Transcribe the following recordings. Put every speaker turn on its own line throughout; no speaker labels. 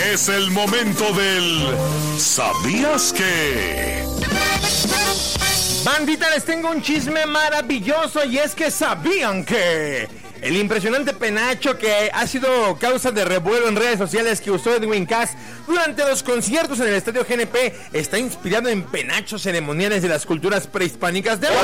Es el momento del ¿Sabías qué?
Bandita, les tengo un chisme maravilloso y es que ¿sabían que el impresionante penacho que ha sido causa de revuelo en redes sociales que usó Edwin Cass durante los conciertos en el Estadio GNP está inspirado en penachos ceremoniales de las culturas prehispánicas de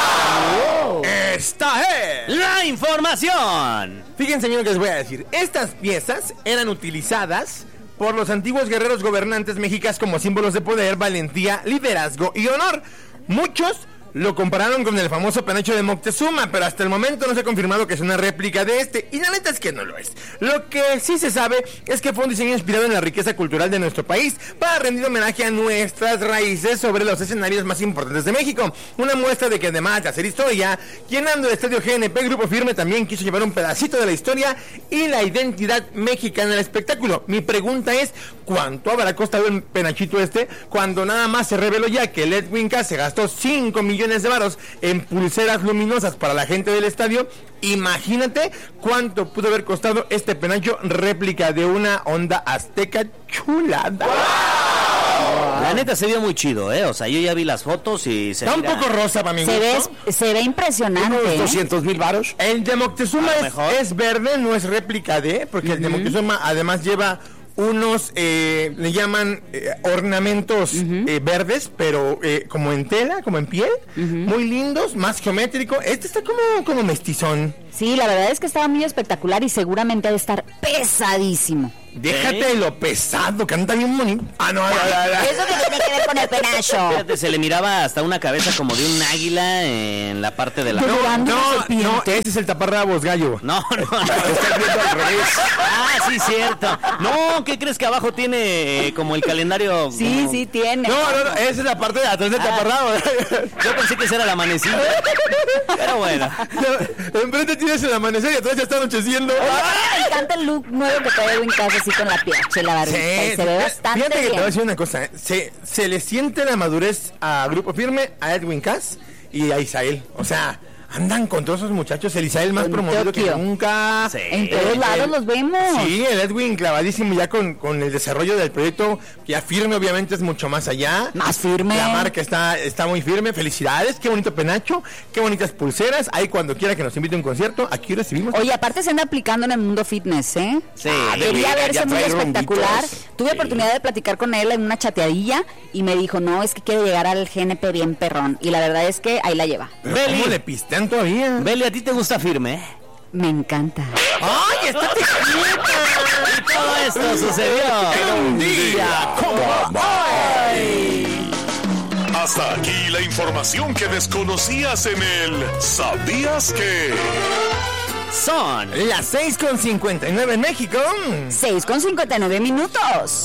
¡Wow! Esta es
la información.
Fíjense bien lo que les voy a decir. Estas piezas eran utilizadas por los antiguos guerreros gobernantes mexicas como símbolos de poder, valentía, liderazgo y honor. Muchos lo compararon con el famoso penacho de Moctezuma, pero hasta el momento no se ha confirmado que es una réplica de este, y la neta es que no lo es. Lo que sí se sabe es que fue un diseño inspirado en la riqueza cultural de nuestro país para rendir homenaje a nuestras raíces sobre los escenarios más importantes de México. Una muestra de que además de hacer historia, llenando el Estadio GNP, Grupo Firme también quiso llevar un pedacito de la historia y la identidad mexicana al espectáculo. Mi pregunta es, ¿cuánto habrá costado el penachito este cuando nada más se reveló ya que el Edwin Cass se gastó 5 millones de varos en pulseras luminosas para la gente del estadio? Imagínate cuánto pudo haber costado este penacho réplica de una onda azteca chulada.
¡Wow! La neta se vio muy chido, o sea, yo ya vi las fotos y se
está un poco rosa para mi gusto.
Se ve impresionante.
Unos 200,000 varos. El de Moctezuma es verde, no es réplica de, porque el de Moctezuma además lleva unos, le llaman ornamentos verdes, pero como en tela, como en piel, muy lindos, más geométrico. Este está como mestizón.
Sí, la verdad es que estaba muy espectacular y seguramente ha de estar pesadísimo.
Déjate de lo pesado, canta bien bonito. Ah, no.
Eso que tiene que ver con el penacho.
Fíjate, se le miraba hasta una cabeza como de un águila en la parte de la...
No, ese es el taparrabos, gallo.
No.
Estás viendo al revés.
Ah, sí, cierto. No, ¿qué crees que abajo tiene como el calendario?
Sí,
como...
sí tiene.
No, esa es la parte de atrás del taparrabos.
Yo pensé que ese era el amanecer. Pero bueno.
No, enfrente tienes el amanecer y atrás ya está anocheciendo.
Me encanta el look nuevo que trae en casa así con la piache, la barbita. Sí, se ve bastante
fíjate que
bien.
te voy a decir una cosa, se le siente la madurez a Grupo Firme, a Edwin Cass y a Isael. O sea, andan con todos esos muchachos, el Isael más promovido que nunca.
Sí. En todos lados los vemos.
Sí, el Edwin clavadísimo ya con el desarrollo del proyecto, que ya Firme obviamente es mucho más allá.
Más firme.
La marca está muy firme, felicidades, qué bonito penacho, qué bonitas pulseras. Ahí cuando quiera que nos invite a un concierto, aquí recibimos.
Oye, aparte se anda aplicando en el mundo fitness, ¿eh?
Sí.
Quería verse muy espectacular. Tuve oportunidad de platicar con él en una chateadilla y me dijo, no, es que quiere llegar al GNP bien perrón. Y la verdad es que ahí la lleva.
¿Cómo le pistean todavía?
Beli, ¿a ti te gusta Firme?
Me encanta.
¡Ay, estate quieta!
Y todo esto sucedió
en un día como hoy.
Hasta aquí la información que desconocías en el ¿Sabías qué?
Son
las 6:59 en México.
6:59 minutos.